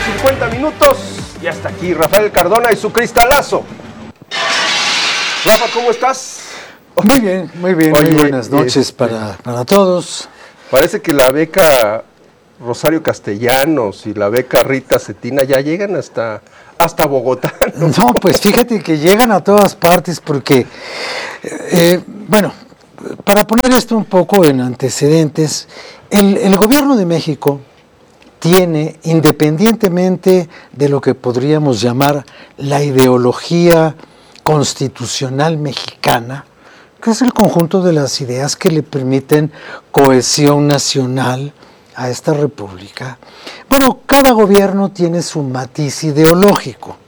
50 minutos. Ya está aquí Rafael Cardona y su cristalazo. Rafa, ¿cómo estás? Muy bien, muy bien. Oye, muy buenas noches para todos. Parece que la beca Rosario Castellanos y la beca Rita Cetina ya llegan hasta Bogotá, ¿no? No, pues fíjate que llegan a todas partes porque, bueno, para poner esto un poco en antecedentes, el gobierno de México tiene, independientemente de lo que podríamos llamar la ideología constitucional mexicana, que es el conjunto de las ideas que le permiten cohesión nacional a esta república. Bueno, cada gobierno tiene su matiz ideológico.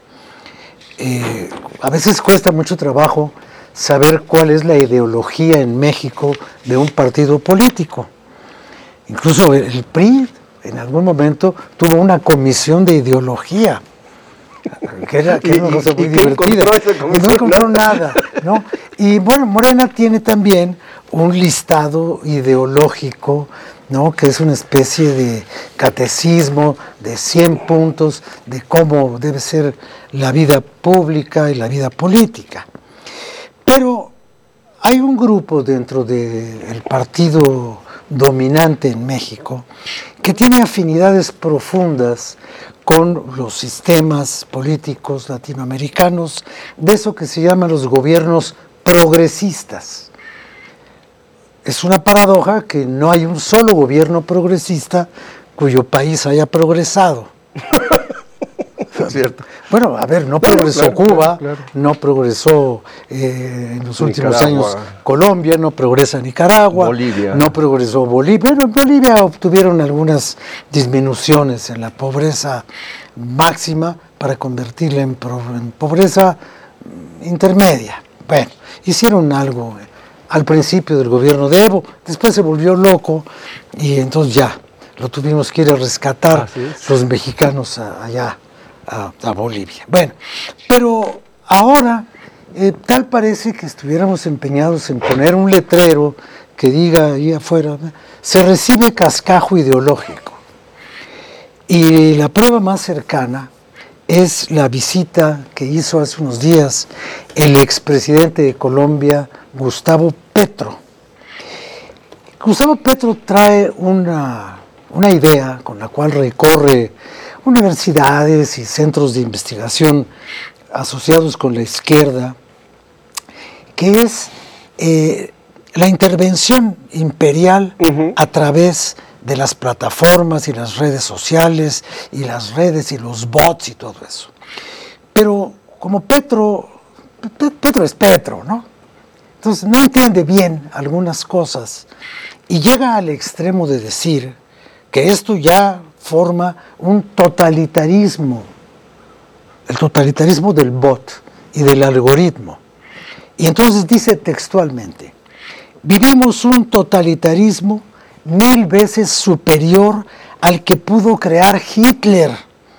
A veces cuesta mucho trabajo saber cuál es la ideología en México de un partido político. Incluso el PRI en algún momento tuvo una comisión de ideología, que era una cosa muy divertida. No encontró nada, ¿no? Y bueno, Morena tiene también un listado ideológico, ¿no? Que es una especie de catecismo de 100 puntos de cómo debe ser la vida pública y la vida política. Pero hay un grupo dentro del partido dominante en México que tiene afinidades profundas con los sistemas políticos latinoamericanos, de eso que se llaman los gobiernos progresistas. Es una paradoja que no hay un solo gobierno progresista cuyo país haya progresado. Es cierto. Bueno, a ver, no progresó Cuba, no progresó en los últimos años Colombia, no progresa Nicaragua, Bolivia. No progresó Bolivia. Bueno, en Bolivia obtuvieron algunas disminuciones en la pobreza máxima para convertirla en pobreza intermedia. Bueno, hicieron algo al principio del gobierno de Evo, después se volvió loco y entonces ya lo tuvimos que ir a rescatar los mexicanos allá a Bolivia. Bueno, pero ahora tal parece que estuviéramos empeñados en poner un letrero que diga ahí afuera, se recibe cascajo ideológico. Y la prueba más cercana es la visita que hizo hace unos días el expresidente de Colombia, Gustavo Petro. Gustavo Petro trae una idea con la cual recorre universidades y centros de investigación asociados con la izquierda, que es la intervención imperial a través de las plataformas y las redes sociales y las redes y los bots y todo eso. Pero como Petro es Petro, ¿no? Entonces no entiende bien algunas cosas y llega al extremo de decir que esto ya forma un totalitarismo, el totalitarismo del bot y del algoritmo. Y entonces dice textualmente, vivimos un totalitarismo 1000 veces superior al que pudo crear Hitler.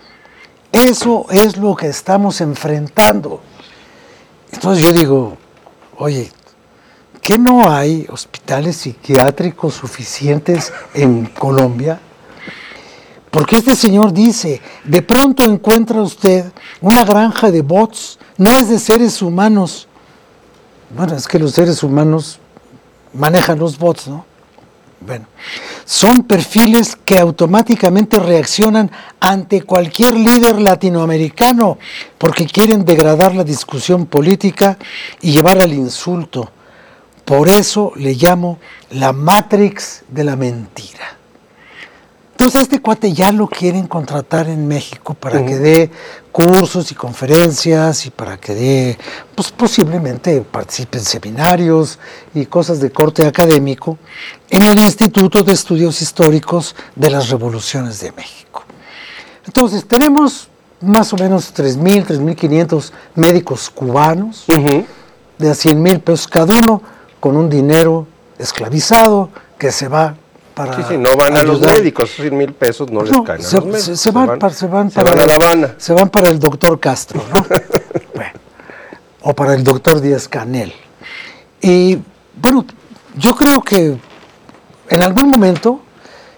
Eso es lo que estamos enfrentando. Entonces yo digo, oye, ¿qué no hay hospitales psiquiátricos suficientes en Colombia? Porque este señor dice, de pronto encuentra usted una granja de bots, no es de seres humanos. Bueno, es que los seres humanos manejan los bots, ¿no? Bueno, son perfiles que automáticamente reaccionan ante cualquier líder latinoamericano porque quieren degradar la discusión política y llevar al insulto. Por eso le llamo la Matrix de la mentira. Entonces este cuate ya lo quieren contratar en México para que dé cursos y conferencias y para que dé, pues posiblemente participe en seminarios y cosas de corte académico en el Instituto de Estudios Históricos de las Revoluciones de México. Entonces tenemos más o menos 3,000, 3,500 médicos cubanos, de a 100,000 pesos cada uno, con un dinero esclavizado que se va para no van a los médicos, 100,000 pesos no les caen a los médicos. Se van para La Habana. Se van para el doctor Castro, ¿no? Bueno, o para el doctor Díaz-Canel. Y bueno, yo creo que en algún momento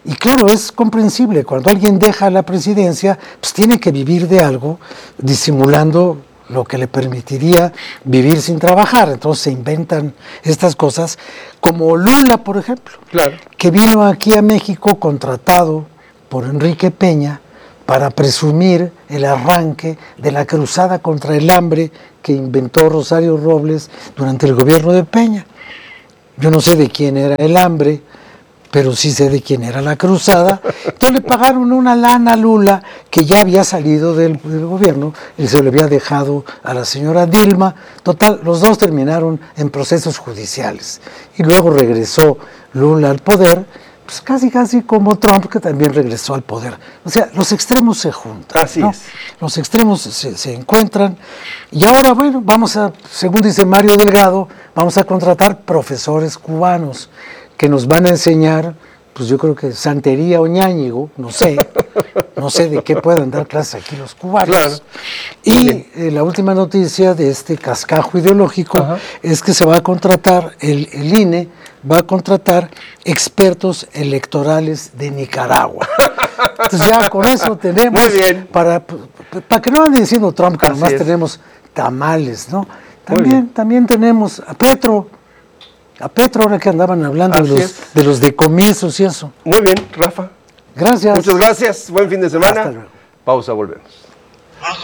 Y claro, es comprensible, cuando alguien deja la presidencia, pues tiene que vivir de algo, disimulando lo que le permitiría vivir sin trabajar. Entonces se inventan estas cosas, como Lula, por ejemplo, Claro. que vino aquí a México contratado por Enrique Peña para presumir el arranque de la cruzada contra el hambre que inventó Rosario Robles durante el gobierno de Peña. Yo no sé de quién era el hambre, pero sí sé de quién era la cruzada. Entonces le pagaron una lana a Lula, que ya había salido del gobierno, y se le había dejado a la señora Dilma. Total, los dos terminaron en procesos judiciales. Y luego regresó Lula al poder, pues casi como Trump, que también regresó al poder. O sea, los extremos se juntan. Así ¿no? es. Los extremos se encuentran. Y ahora, bueno, según dice Mario Delgado, vamos a contratar profesores cubanos que nos van a enseñar, pues yo creo que santería o ñáñigo, no sé de qué puedan dar clases aquí los cubanos. Claro. Y la última noticia de este cascajo ideológico es que se va a contratar, el INE va a contratar expertos electorales de Nicaragua. Entonces ya con eso tenemos, Muy bien. para que no ande diciendo Trump que Así nomás es. tenemos tamales, ¿no? bien. También tenemos a Petro, ahora que andaban hablando Así de los decomisos y eso. Muy bien, Rafa. Gracias. Muchas gracias. Buen fin de semana. Hasta luego. Pausa, volvemos.